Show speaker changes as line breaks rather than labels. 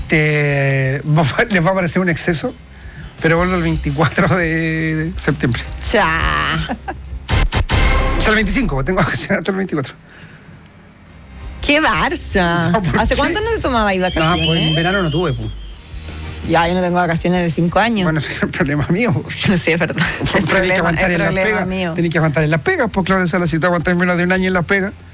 Les va a parecer un exceso, pero vuelvo el 24 de septiembre.
Ya.
O sea, el 25, tengo vacaciones hasta el 24.
¡Qué Barça!
No, ¿por
¿Hace
qué?
cuánto no te tomabas
No,
vacaciones?
pues en verano no tuve, pues.
Ya, yo no tengo vacaciones de 5 años.
Bueno, ese es el problema mío.
Sí, es verdad. El
Tenés que
problema,
aguantar
el
en las
problema
pegas.
mío.
Tenés que aguantar en las pegas, pues claro, esa la si te aguantas menos de un año en las pegas.